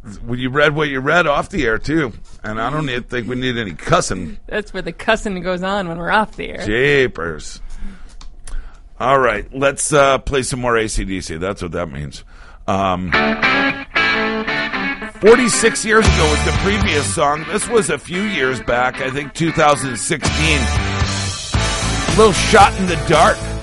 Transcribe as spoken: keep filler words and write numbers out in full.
Well, you read what you read off the air, too. And I don't even think we need any cussing. That's where the cussing goes on when we're off the air. Jeepers. All right, let's uh, play some more A C D C. That's what that means. Um, forty-six years ago was the previous song. This was a few years back, I think two thousand sixteen. A little Shot in the Dark.